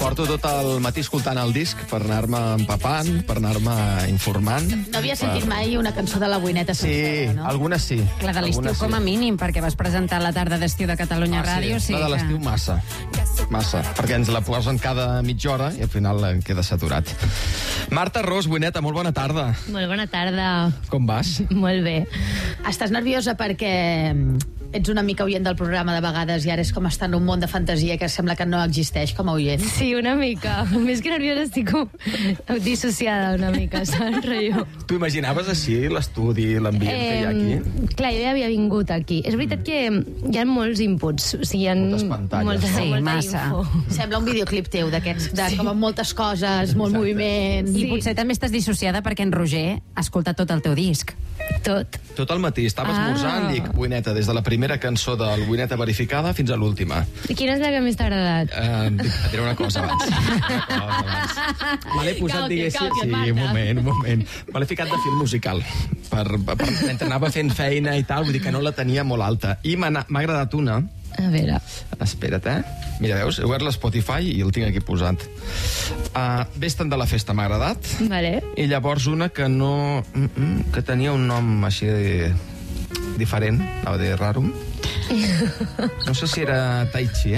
porto tot el matí escoltant el disc per anar-me empapant, per anar-me informant. No havia sentit mai una cançó de la Boineta sencera, no? Algunes sí. La de l'estiu com a mínim, perquè vas presentar la tarda d'estiu de Catalunya Ràdio. Sí, la de l'estiu massa, perquè ens la posen cada mitja hora i al final queda saturat. Marta Ros, Boineta, molt bona tarda. Molt bona tarda. Com vas? Molt bé. Estàs nerviosa perquè ets una mica oient del programa de vegades i ara és com estar en un món de fantasia que sembla que no existeix com a oient. Sí, una mica. Més que nerviosa estic com dissociada una mica, saps? Rotllo. Tu imaginaves així l'estudi, l'ambient que hi ha aquí? Clar, jo ja havia vingut aquí. És veritat que hi ha molts inputs. O sigui, hi ha moltes pantalles. molta massa. info. Sembla un videoclip teu d'aquests, com amb moltes coses, molt moviment. I potser també estàs dissociada perquè en Roger ha escoltat tot el teu disc. Tot. Tot el matí, estava esmorzant, dic, Boineta, des de la primera cançó del Boineta verificada fins a l'última. I quina és la que més t'ha agradat? Et diré una cosa abans. Me l'he posat, diguéssim... Calqui, Sí, un moment. Me l'he ficat de fil musical. Mentre anava fent feina i tal, vull dir que no la tenia molt alta. I m'ha agradat una... A veure. Espera't, Mira, veus? He obert l'Spotify i el tinc aquí posat. Vés-te'n de la festa m'ha agradat. Vale. I llavors una que no... que tenia un nom així diferent, anava a dir rarum. No sé si era Tai Chi,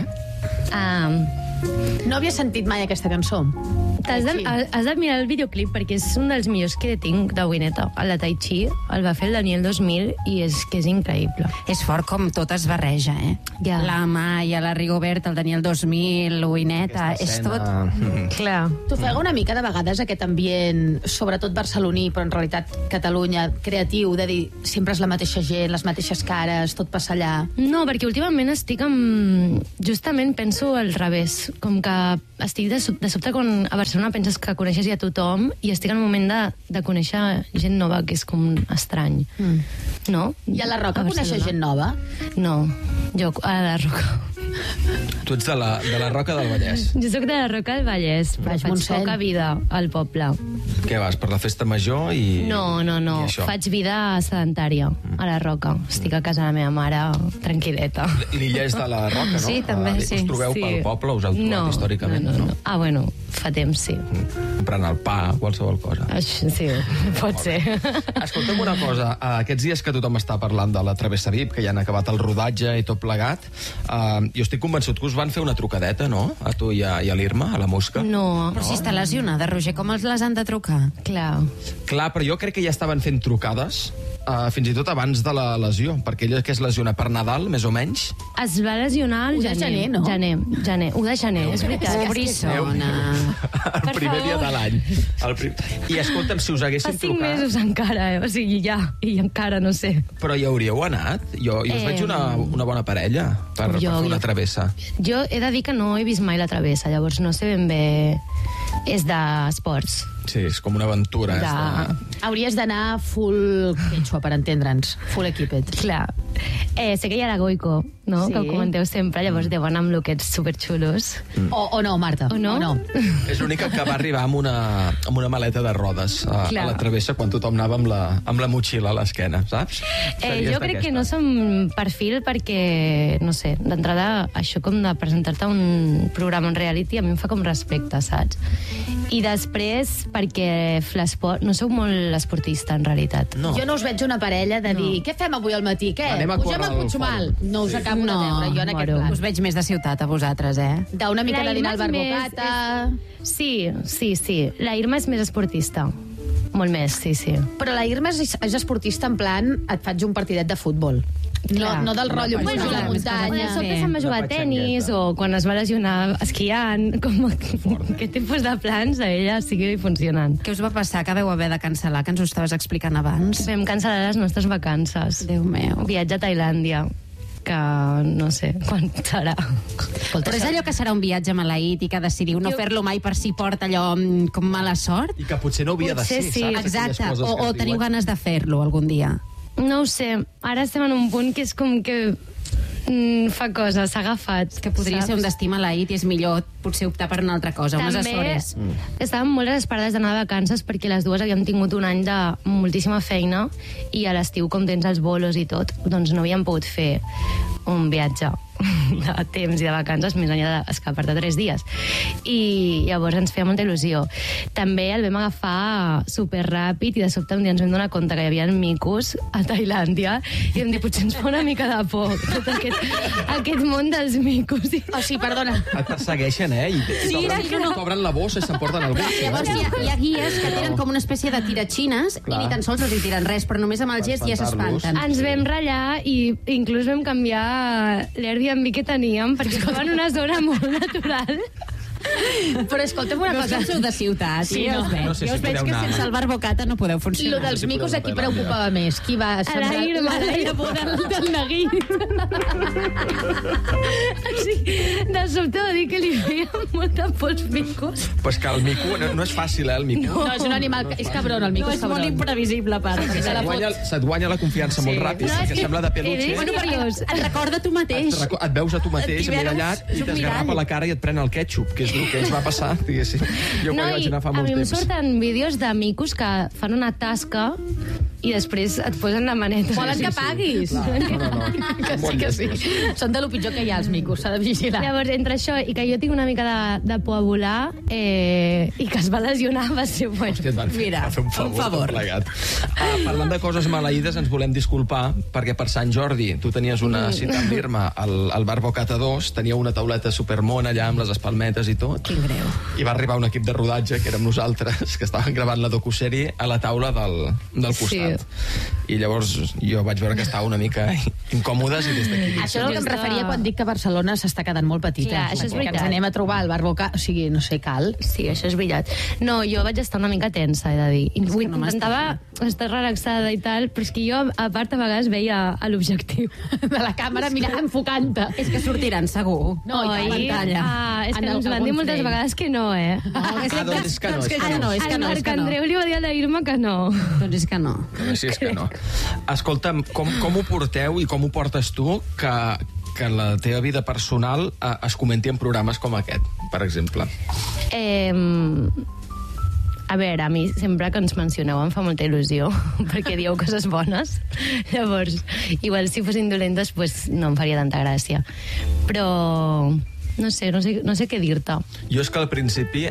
No havia sentit mai aquesta cançó. Has de mirar el videoclip perquè és un dels millors que tinc de Boineta. El de Tai Chi el va fer el Daniel 2000 i és que és increïble. És fort com tot es barreja, Ja. La Maia, la Rigobert, el Daniel 2000, l'Uineta, és tot... Clar. T'ofega una mica de vegades aquest ambient, sobretot barceloní, però en realitat Catalunya, creatiu, de dir sempre és la mateixa gent, les mateixes cares, tot passa allà. No, perquè últimament estic amb... Justament penso al revés. Com que estic de sobte quan a Barcelona penses que coneixes ja tothom i estic en un moment de conèixer gent nova, que és com estrany. No? I a la Roca coneixes gent nova? No, jo a la Roca. Tu ets de la Roca del Vallès. Jo sóc de la Roca del Vallès, però faig Montseny. poca vida al poble. Què vas, per la festa major i... No. i això? Faig vida sedentària a la Roca. Estic a casa de la meva mare, tranquil·leta. L'illa és de la Roca, no? Sí, també, sí. Us trobeu pel poble, us heu trobat històricament? No. Ah, bueno, fa temps, sí. Comprant el pa, qualsevol cosa. Sí, pot ser. Escolta'm una cosa, aquests dies que tothom està parlant de la Travessa VIP, que ja han acabat el rodatge i tot plegat, jo estic convençut que us van fer una trucadeta, no? A tu i a l'Irma, a la Mosca. No. Però si està lesionada, Roger, com els les han de trucar? Clar. Clar, però jo crec que ja estaven fent trucades fins i tot abans de la lesió, perquè ella que es lesiona per Nadal, més o menys. Es va lesionar el 1 de gener, no? Gener, 1 de gener, és veritat. Pobrissona. El primer dia de l'any. I escolta'm, si us Fa haguessin 5 trucat... mesos encara, o sigui, ja, i encara no sé. Però hi hauríeu anat? Jo us veig una bona parella per fer una travessa. Jo he de dir que no he vist mai la travessa, llavors no sé ben bé... És d'esports. Sí, és com una aventura. Hauries d'anar full quechua, per entendre'ns. Full equipet. Clar. Sé que hi ha la Goico, no? Sí. Que ho comenteu sempre, llavors deuen amb lookets superxulos. O no, Marta. O no? És l'única que va arribar amb una maleta de rodes a la travessa quan tothom anava amb la motxilla a l'esquena, saps? Jo crec que no som perfil perquè, no sé, d'entrada això com de presentar-te un programa en reality a mi em fa com respecte, saps? I després perquè l'esport... No sou molt esportista, en realitat. No. Jo no us veig una parella de dir què fem avui al matí? Què? Anem a Pugem córrer al al Puigmal? fòrum. No us acabo de veure, jo en aquest moro. plan. Us veig més de ciutat, a vosaltres, D'una mica La de dinar al Irma és Barbocata... Sí. La Irma és més esportista. Molt més, sí. Però la Irma és esportista en plan et faig un partidet de futbol. No del rotllo, pujo a la muntanya. Sobte se'n va jugar a tennis o quan es va lesionar esquiant. Aquest tipus de plans a ella sí que funcionen. Què us va passar que vau haver de cancel·lar, que ens ho estaves explicant abans? Vam cancel·lar les nostres vacances. Déu meu. Viatge a Tailàndia, que no sé quan serà. Però és allò que serà un viatge maleït i que decidiu no fer-lo mai per si porta allò com mala sort? I que potser no havia Potser de ser, sí. saps? Exacte, Aquelles coses que o es teniu diuen. ganes de fer-lo algun dia? No ho sé, ara estem en un punt que és com que fa coses, s'ha agafat. Que podria ser un destí maleït i és millor potser optar per una altra cosa, unes Açores. Estàvem molt desesperades d'anar de vacances perquè les dues havíem tingut un any de moltíssima feina i a l'estiu, com tens els bolos i tot, doncs no havíem pogut fer un viatge. de temps i de vacances més enllà d'escapar-te 3 dies. I llavors ens feia molta il·lusió. També el vam agafar superràpid i de sobte un dia ens vam donar compte que hi havia micos a Tailàndia i vam dir, potser ens fa una mica de por tot aquest món dels micos. O sigui, perdona. Et persegueixen, I t'obren la bossa i s'emporten el gos. Llavors hi ha guies que tenen com una espècie de tiratxines i ni tan sols els hi tiren res, però només amb el gest ja s'espanten. Ens vam ratllar i inclús vam canviar l'Airbnb que teníem perquè estava en una zona molt natural. Però escolta'm una cosa. No sou de ciutat, sí, no? No sé si jo us veig podeu que anar. sense el barbocata no podeu funcionar. Lo dels micos a qui preocupava més? Qui va... A la Irma del neguit. De sobte va dir que li feien molta por als micos. Pues que el mico no és fàcil, el mico. No, és un animal... És cabron, el mico No, és és molt cabron. imprevisible, a part. Se't guanya la confiança molt ràpid, perquè sembla de peluche. Bueno, perquè et recorda tu mateix. Et veus a tu mateix, T'hi veus emmirallat, i un t'esgarrapa mirall. la cara i et pren el ketchup, que és el que ens va passar, diguéssim. Jo quan hi vaig anar fa a molt mi em temps. surten vídeos de micos que fan una tasca i després et posen la maneta. Volen que paguis. No. Que sí. Són de lo pitjor que hi ha, els micos, s'ha de vigilar. Llavors, entre això i que jo tinc una mica de por a volar i que es va lesionar, va ser bueno. Hòstia, et van Mira, fer un favor. Plegat. Parlant de coses maleïdes, ens volem disculpar, perquè per Sant Jordi tu tenies una cita amb l'Irma al Bar Bocata 2, tenia una tauleta supermona allà amb les espalmetes i tot. Quin greu. I va arribar un equip de rodatge, que érem nosaltres, que estaven gravant la docuserie a la taula del costat. I llavors jo vaig veure que estava una mica incòmodes i des d'aquí... Això és el que em referia quan dic que Barcelona s'està quedant molt petita. Clar, això és Perquè veritat. ens anem a trobar al Bar Boca... O sigui, no sé, cal. Sí, això és veritat. No, jo vaig estar una mica tensa, he de dir. Intentava estar relaxada i tal, però és que jo, a part, a vegades veia a l'objectiu De la càmera mirant, enfocant-te. És que sortiran, segur. No, i tant. pantalla. És que En ens van dir algun moltes frame. vegades que no, Doncs és que no, és que no, és que El no, és Marc que no. Andreu li va dir a la Irma que no. Doncs és que no. Sí, és que no. Escolta'm, com ho porteu i com ho portes tu que la teva vida personal es comenti en programes com aquest, per exemple? A veure, a mi sempre que ens mencioneu em fa molta il·lusió, perquè dieu coses bones. Llavors, igual si fossin dolentes, pues, no em faria tanta gràcia. Però no sé què dir-te. Jo és que al principi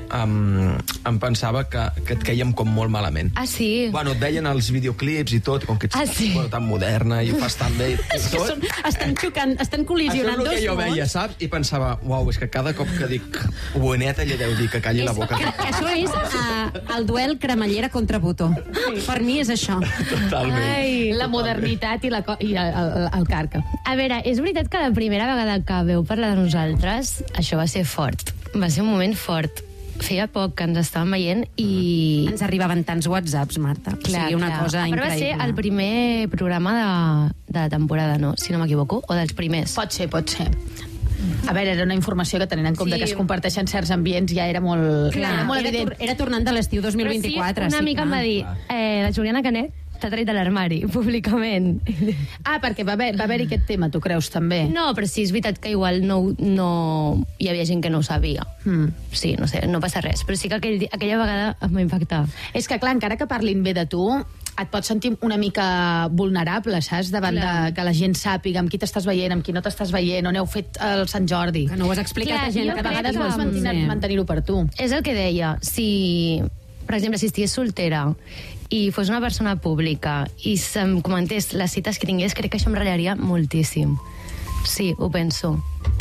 em pensava que et quèiem com molt malament. Ah, sí? Bueno, et deien els videoclips i tot, com que ets tan moderna i ho fas tan bé i tot. Estan xocant, estan Això col·lisionant és el dos que jo mons. veia, saps? I pensava, uau, és que cada cop que dic boneta ella deu dir que calli la boca. Que això és el duel cremallera contra Botó. Per mi és això. Totalment. Ai. La modernitat i el carca. A veure, és veritat que la primera vegada que veu parlar de nosaltres, això va ser fort. Va ser un moment fort. Feia poc que ens estàvem veient i... Ens arribaven tants whatsapps, Marta. Clar, o sigui, una cosa Però increïble. va ser el primer programa de la temporada, no? Si no m'equivoco, o dels primers. Pot ser. A veure, era una informació que tenint en compte Sí. que es comparteixen certs ambients ja era molt, Clar, era molt evident. era tornant de l'estiu 2024. Però sí, una mica em va dir, la Juliana Canet t'ha tret de l'armari, públicament. Ah, perquè va haver-hi aquest tema, tu creus, també? No, però sí, és veritat que igual no hi havia gent que no ho sabia. Sí, no sé, no passa res. Però sí que aquella vegada em va impactar. És que, clar, encara que parlin bé de tu, et pots sentir una mica vulnerable, saps? Davant de que la gent sàpiga amb qui t'estàs veient, amb qui no t'estàs veient, on heu fet el Sant Jordi. Que no ho has explicat Clar, a gent jo que A vegades crec vols que- mantenir-ho per tu. És el que deia, si, per exemple, si estigués soltera i fos una persona pública i se'm comentés les cites que tingués, crec que això em ratllaria moltíssim. Sí, ho penso.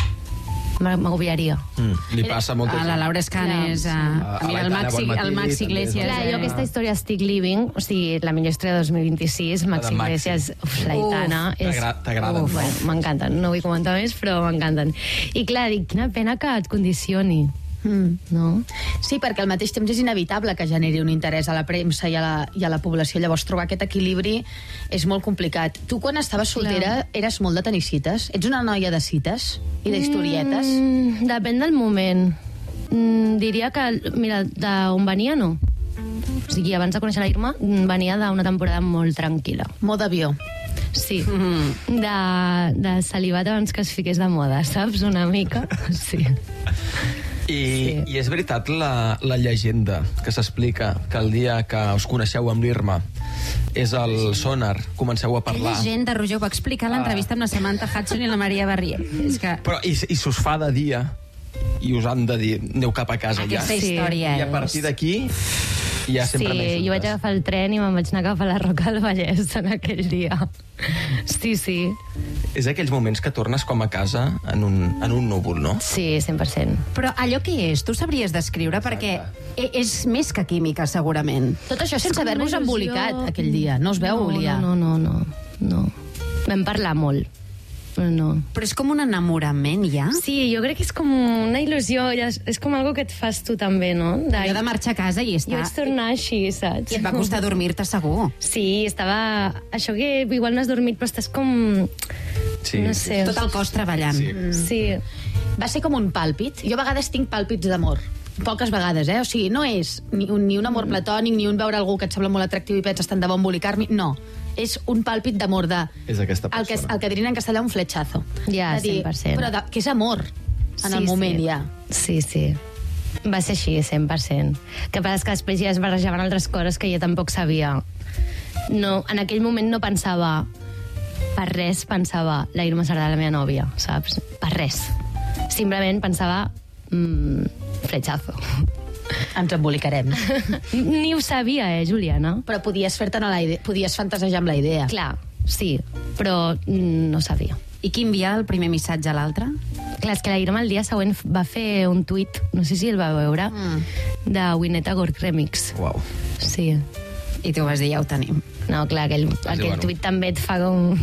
M'agobiaria. Li passa a molta A gent. la Laura Escanes, A mira, el l'Aitana Maxi, Bonmatí, el Maxi també. Iglesias. Clar, jo aquesta història estic living, o sigui, la millor història de 2026, Maxi Maxi. Iglesias, l'Aitana... T'agraden. Bueno, m'encanten, no vull comentar més, però m'encanten. I clar, dic, quina pena que et condicioni. No? Sí, perquè al mateix temps és inevitable que generi un interès a la premsa i a la població. Llavors, trobar aquest equilibri és molt complicat. Tu, quan estaves soltera, eres molt de tenir cites? Ets una noia de cites i d'historietes? Depèn del moment. Diria que, mira, d'on venia, no. O sigui, abans de conèixer la Irma, venia d'una temporada molt tranquil·la. Molt d'avió. Sí. De celibat abans que es fiqués de moda, saps? Una mica. Sí. I és veritat la llegenda que s'explica que el dia que us coneixeu amb l'Irma és el Sonar. Comenceu a parlar. Aquella gent de Roger ho va explicar a l'entrevista amb la Samantha Hudson i la Maria Barrier. És que... Però, i s'us fa de dia, i us han de dir, aneu cap a casa Aquesta ja. història, I a partir d'aquí, ja sempre més Sí, jo vaig agafar el tren i me'n vaig anar cap a la Roca del Vallès en aquell dia. Sí. És aquells moments que tornes com a casa en un núvol, no? Sí, 100%. Però allò què és? Tu sabries descriure? Perquè és més que química, segurament. Tot això sense com una haver-vos il·lusió. embolicat aquell dia. No us veu obligar? No. Vam parlar molt. No. Però és com un enamorament, ja? Sí, jo crec que és com una il·lusió, és com algo que et fas tu també, no? Allò de marxar a casa i Jo estar... vaig tornar així, saps? I et va costar dormir-te, segur. Sí, estava... Això que igual no has dormit, però estàs com... Sí. No sé. Tot el cos treballant. Sí. Sí. Va ser com un pàlpit. Jo a vegades tinc pàlpits d'amor. Poques vegades, O sigui, no és ni un amor platònic, ni un veure algú que et sembla molt atractiu i penses tant de bo embolicar-m'hi. No. És un pàlpit d'amor de... És aquesta persona. El que dirien en castellà un fletxazo. Ja, De dir, 100%. Però que és amor en el moment, ja. Sí. Va ser així, 100%. Que passa és que després ja es barrejaven altres coses que jo tampoc sabia. No, en aquell moment no pensava... Per res pensava la Irma serà la meva nòvia, saps? Per res. Simplement pensava... fletxazo. Ens embolicarem. Ni ho sabia, Juliana? Però podies fer-te'n a la idea, podies fantasejar amb la idea. Clar, sí, però no sabia. I qui envia el primer missatge a l'altre? Clar, és que la Irma el dia següent va fer un tuit, no sé si el va veure, de Wineta Gorg Remix. Uau. Sí. I tu vas dir, ja ho tenim. No, clar, aquell bueno. tuit també et fa com...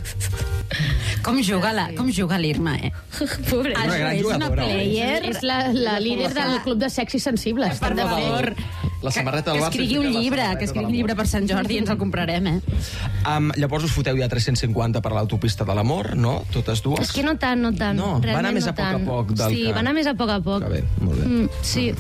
Com juga l'Irma, Pobre. Una gran és una jugadora, oi? player... És la líder del club de sexis sensibles. Per favor. La samarreta del que Barça... escrigui un llibre, per Sant Jordi i ens el comprarem, Llavors us foteu ja 350 per l'autopista de l'amor, no? Totes dues? És que no tant. No, va anar Realment més no a poc a tant. poc del Sí, que- va anar més a poc a poc. Que bé, molt bé. Sí.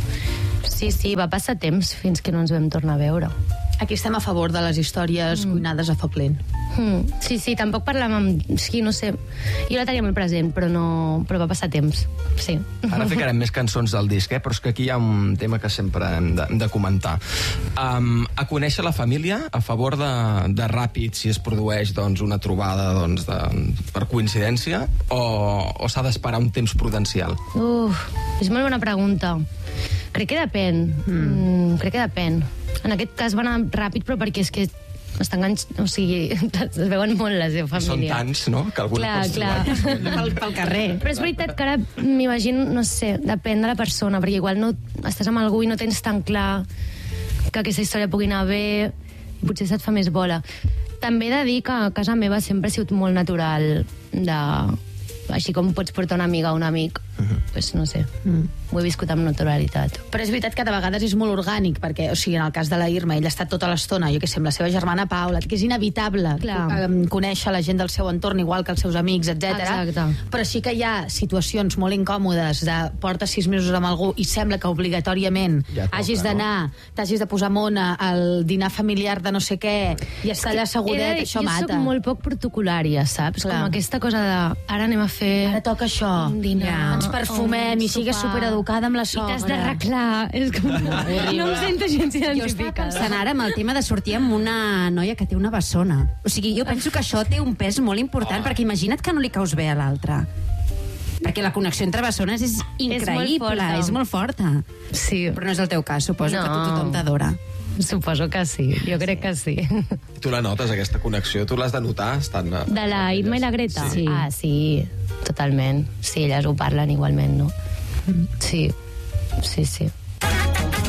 Sí, va passar temps fins que no ens vam tornar a veure. Aquí estem a favor de les històries cuinades a foc lent. Sí, tampoc parlàvem amb... Sí, no sé. Jo la tenia molt present, però va passar temps. Sí. Ara ficarem més cançons del disc, però és que aquí hi ha un tema que sempre hem de comentar. A conèixer la família, a favor de ràpid, si es produeix doncs, una trobada doncs, per coincidència, o s'ha d'esperar un temps prudencial? És molt bona pregunta. Crec que depèn. Crec que depèn. En aquest cas va anar ràpid, però perquè és que estan o sigui, es veuen molt la seva família. Són tants, no?, que alguna Clar. pel carrer. Però és veritat que ara m'imagino, no sé, depèn de la persona, perquè igual no estàs amb algú i no tens tan clar que aquesta història pugui anar bé i potser se't fa més bola. També he de dir que a casa meva sempre ha sigut molt natural així com pots portar una amiga o un amic, pues no sé, ho he viscut amb naturalitat. Però és veritat que de vegades és molt orgànic, perquè, o sigui, en el cas de la Irma, ella ha estat tota l'estona, jo què sé, amb la seva germana Paula, que és inevitable conèixer la gent del seu entorn, igual que els seus amics, etc. Exacte. Però sí que hi ha situacions molt incòmodes de portes 6 mesos amb algú i sembla que obligatòriament Ja toca, hagis d'anar, t'hagis de posar mona al dinar familiar de no sé què i estar allà assegudet, això jo mata. soc molt poc protocolària, saps? Clar. Com aquesta cosa de ara anem a fer Ara toca això. un dinar, Ens perfumem i sigues supereducada amb la sogra. I t'has d'arreglar. És com... No em sento gens Jo estava identificada. pensant ara amb el tema de sortir amb una noia que té una bessona. O sigui, jo penso que això té un pes molt important, perquè imagina't que no li caus bé a l'altre. Perquè la connexió entre bessones és increïble, és molt forta. Sí, Però no és el teu cas, suposo No. que tothom t'adora. suposo que sí. Jo crec que sí. Tu la notes, aquesta connexió? Tu l'has de notar? Estan De la Irma i la Greta? Sí. Ah, sí, totalment. Sí, elles ho parlen igualment, no? Sí.